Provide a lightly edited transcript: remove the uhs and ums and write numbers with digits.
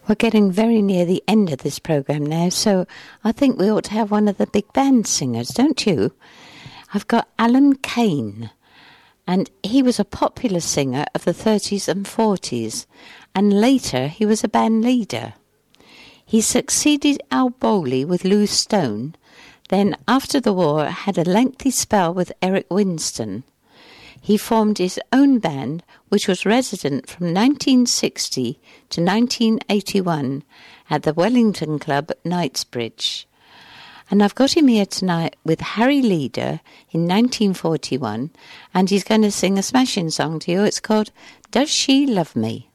We're getting very near the end of this programme now, so I think we ought to have one of the big band singers, don't you? I've got Alan Kane, and he was a popular singer of the 30s and 40s, and later he was a band leader. He succeeded Al Bowley with Lou Stone, then after the war had a lengthy spell with Eric Winston. He formed his own band, which was resident from 1960 to 1981 at the Wellington Club at Knightsbridge. And I've got him here tonight with Harry Leader in 1941, and he's going to sing a smashing song to you. It's called Does She Love Me?